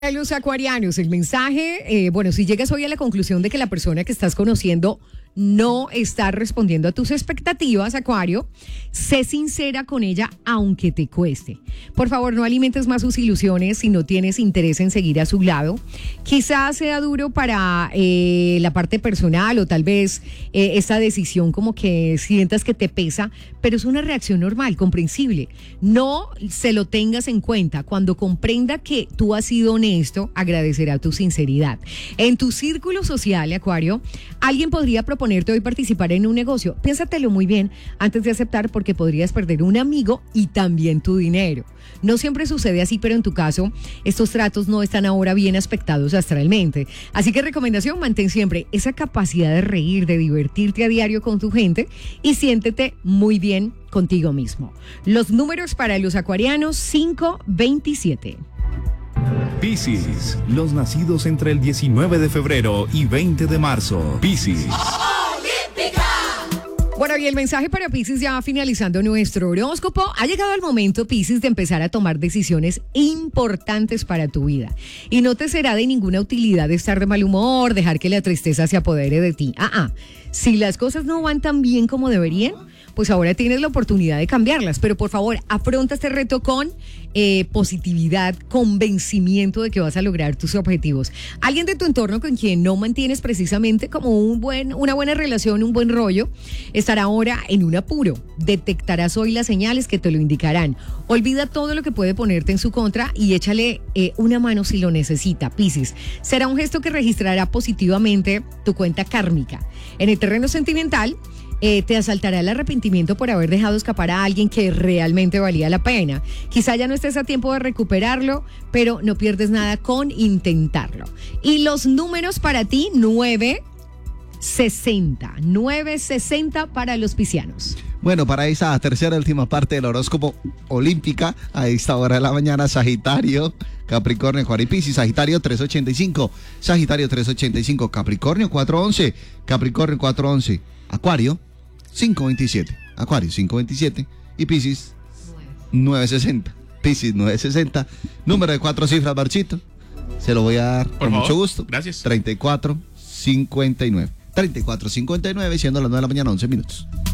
Los acuarianos, el mensaje, si llegas hoy a la conclusión de que la persona que estás conociendo no está respondiendo a tus expectativas, Acuario, sé sincera con ella aunque te cueste. Por favor, no alimentes más sus ilusiones si no tienes interés en seguir a su lado. Quizás sea duro para la parte personal o tal vez esta decisión como que sientas que te pesa, pero es una reacción normal, comprensible. No se lo tengas en cuenta. Cuando comprenda que tú has sido honesto, agradecerá tu sinceridad. En tu círculo social, Acuario, alguien podría proponerte hoy participar en un negocio. Piénsatelo muy bien antes de aceptar, porque podrías perder un amigo y también tu dinero. No siempre sucede así, pero en tu caso, estos tratos no están ahora bien aspectados astralmente. Así que recomendación, mantén siempre esa capacidad de reír, de divertirte a diario con tu gente y siéntete muy bien contigo mismo. Los números para los acuarianos: 5, 27. Piscis, los nacidos entre el 19 de febrero y 20 de marzo. Piscis. Bueno, y el mensaje para Piscis, ya finalizando nuestro horóscopo. Ha llegado el momento, Piscis, de empezar a tomar decisiones importantes para tu vida. Y no te será de ninguna utilidad estar de mal humor, dejar que la tristeza se apodere de ti. Si las cosas no van tan bien como deberían, pues ahora tienes la oportunidad de cambiarlas. Pero por favor, afronta este reto con positividad, convencimiento de que vas a lograr tus objetivos. Alguien de tu entorno con quien no mantienes precisamente como una buena relación, un buen rollo, estará ahora en un apuro. Detectarás hoy las señales que te lo indicarán. Olvida todo lo que puede ponerte en su contra y échale una mano si lo necesita, Piscis. Será un gesto que registrará positivamente tu cuenta kármica. En el terreno sentimental, te asaltará el arrepentimiento por haber dejado escapar a alguien que realmente valía la pena. Quizá ya no estés a tiempo de recuperarlo, pero no pierdes nada con intentarlo. Y los números para ti: 960. 960 para los piscianos. Bueno, para esa tercera y última parte del horóscopo olímpica, a esta hora de la mañana, Sagitario, Capricornio, Acuario y Piscis. Sagitario 385, Sagitario 385, Capricornio 411, Capricornio 411, Acuario 527, Acuario 527 y Piscis 960. Piscis 960, número de 4 cifras, Barchito. Se lo voy a dar con mucho gusto. Gracias. 3459. 3459, siendo las 9 de la mañana, 11 minutos.